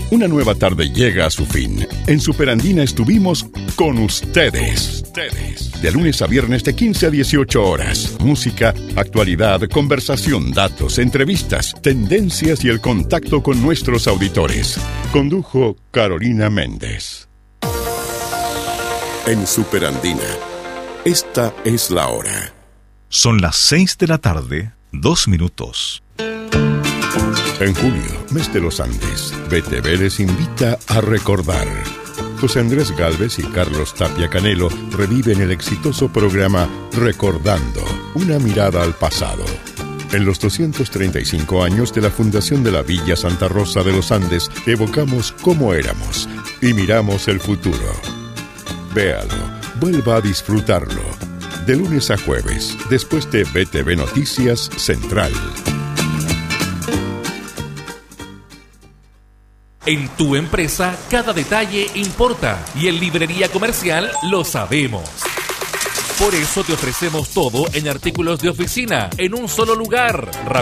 Una nueva tarde llega a su fin. En Superandina estuvimos con ustedes. De lunes a viernes de 15 a 18 horas. Música, actualidad, conversación, datos, entrevistas, tendencias y el contacto con nuestros auditores. Condujo Carolina Méndez. En Superandina, esta es la hora. Son las 6 de la tarde, 2 minutos. En julio, mes de los Andes, BTV les invita a recordar. José Andrés Gálvez y Carlos Tapia Canelo reviven el exitoso programa Recordando, una mirada al pasado. En los 235 años de la fundación de la Villa Santa Rosa de los Andes, evocamos cómo éramos y miramos el futuro. Véalo, vuelva a disfrutarlo. De lunes a jueves, después de BTV Noticias Central. En tu empresa, cada detalle importa y en Librería Comercial lo sabemos. Por eso te ofrecemos todo en artículos de oficina, en un solo lugar.